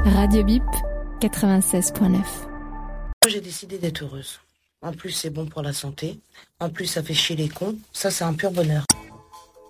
Radio Bip 96.9. J'ai décidé d'être heureuse. En plus, c'est bon pour la santé. En plus, ça fait chier les cons. Ça, c'est un pur bonheur.